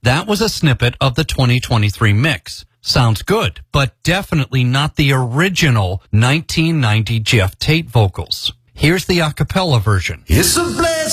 That was a snippet of the 2023 mix. Sounds good, but definitely not the original 1990 Jeff Tate vocals. Here's the a cappella version. It's a blessing.